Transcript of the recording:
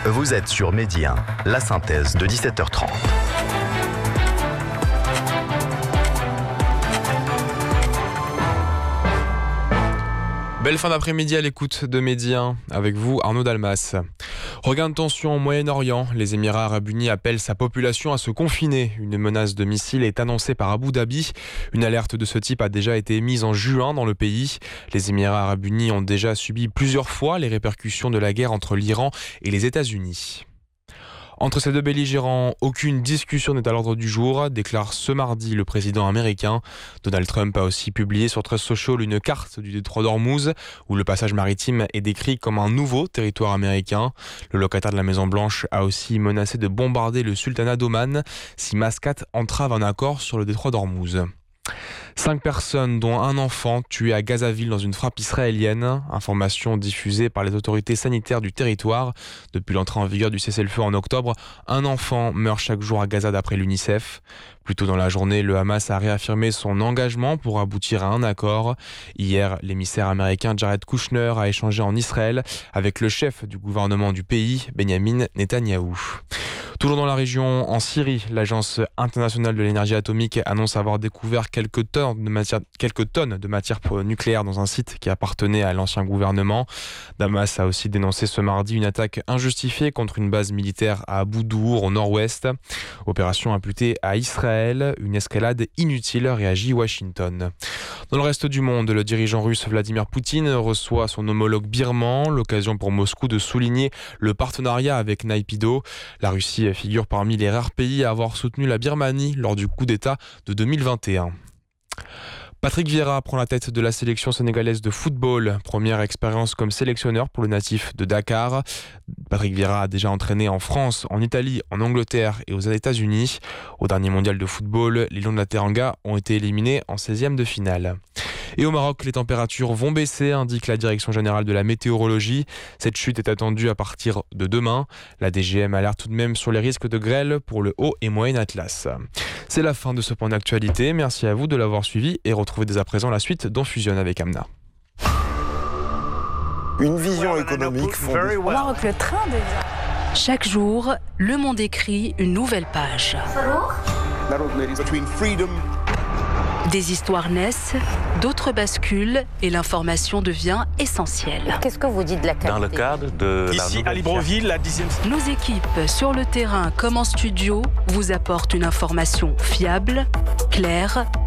Vous êtes sur Midi 1, la synthèse de 17h30. Belle fin d'après-midi à l'écoute de Midi 1, avec vous Arnaud Dalmas. Regain de tension au Moyen-Orient, les Émirats Arabes Unis appellent sa population à se confiner. Une menace de missile est annoncée par Abu Dhabi. Une alerte de ce type a déjà été émise en juin dans le pays. Les Émirats Arabes Unis ont déjà subi plusieurs fois les répercussions de la guerre entre l'Iran et les États-Unis. Entre ces deux belligérants, aucune discussion n'est à l'ordre du jour, déclare ce mardi le président américain. Donald Trump a aussi publié sur Truth Social une carte du détroit d'Ormuz, où le passage maritime est décrit comme un nouveau territoire américain. Le locataire de la Maison-Blanche a aussi menacé de bombarder le sultanat d'Oman si Mascate entrave un accord sur le détroit d'Ormuz. 5 personnes, dont un enfant, tués à Gazaville dans une frappe israélienne. Information diffusée par les autorités sanitaires du territoire. Depuis l'entrée en vigueur du cessez-le-feu en octobre, un enfant meurt chaque jour à Gaza d'après l'UNICEF. Plus tôt dans la journée, le Hamas a réaffirmé son engagement pour aboutir à un accord. Hier, l'émissaire américain Jared Kushner a échangé en Israël avec le chef du gouvernement du pays, Benyamin Netanyahou. Toujours dans la région, en Syrie, l'Agence internationale de l'énergie atomique annonce avoir découvert quelques tonnes de matière nucléaire dans un site qui appartenait à l'ancien gouvernement. Damas a aussi dénoncé ce mardi une attaque injustifiée contre une base militaire à Abu Dour au nord-ouest. Opération imputée à Israël, une escalade inutile, réagit Washington. Dans le reste du monde, le dirigeant russe Vladimir Poutine reçoit son homologue birman, l'occasion pour Moscou de souligner le partenariat avec Naypyidaw. La Russie figure parmi les rares pays à avoir soutenu la Birmanie lors du coup d'État de 2021. Patrick Vieira prend la tête de la sélection sénégalaise de football. Première expérience comme sélectionneur pour le natif de Dakar. Patrick Vieira a déjà entraîné en France, en Italie, en Angleterre et aux États-Unis. Au dernier mondial de football, les Lions de la Teranga ont été éliminés en 16e de finale. Et au Maroc, les températures vont baisser, indique la Direction générale de la météorologie. Cette chute est attendue à partir de demain. La DGM alerte tout de même sur les risques de grêle pour le Haut et Moyen Atlas. C'est la fin de ce point d'actualité. Merci à vous de l'avoir suivi et retrouvez dès à présent la suite dont Fusionne avec Amna. Une vision économique fondée. Au Maroc, le train déjà. Chaque jour, Le Monde écrit une nouvelle page. Des histoires naissent, d'autres basculent et l'information devient essentielle. Qu'est-ce que vous dites de la qualité ? Dans le cadre de ici à Libreville, la 10e... Nos équipes, sur le terrain comme en studio, vous apportent une information fiable, claire